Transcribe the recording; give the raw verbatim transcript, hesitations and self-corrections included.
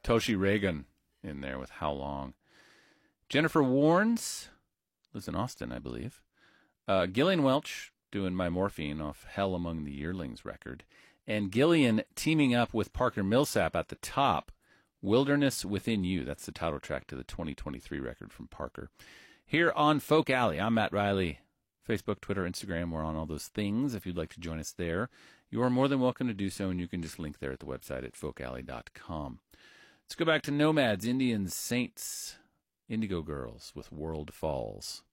Toshi Reagan in there with How Long. Jennifer Warnes lives in Austin, I believe. Uh, Gillian Welch doing My Morphine off Hell Among the Yearlings record. And Gillian teaming up with Parker Millsap at the top. Wilderness Within You. That's the title track to the twenty twenty-three record from Parker. Here on Folk Alley, I'm Matt Riley. Facebook, Twitter, Instagram, we're on all those things. If you'd like to join us there, you are more than welcome to do so, and you can just link there at the website at folk alley dot com. Let's go back to Nomads, Indians, Saints, Indigo Girls with World Falls.